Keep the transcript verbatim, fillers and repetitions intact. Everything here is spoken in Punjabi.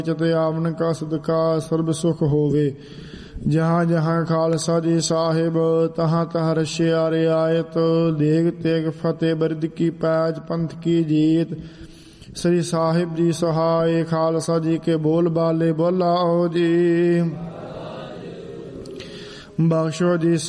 ਚਿਤ ਆਵਨ ਕਾ ਸਦਕਾ ਸਰਬ ਸੁਖ ਹੋਵੇ। ਜਹਾਂ ਜਹਾਂ ਖਾਲਸਾ ਜੀ ਸਾਹਿਬ ਤਹਾਂ ਤਹਾਂ ਰਸ਼ਿਆ ਰਿਆਇਤ। ਦੇਗ ਤੇਗ ਫਤਿਹ ਬਰਿਦ ਕੀ ਪੈਜ ਪੰਥ ਕੀ ਜੀਤ। ਸ੍ਰੀ ਸਾਹਿਬ ਜੀ ਸਹਾਏ ਖਾਲਸਾ ਜੀ ਕੇ ਬੋਲ ਬਾਲੇ ਬੋਲਾਓ ਜੀ। ਬਖਸ਼ੋ ਜੀ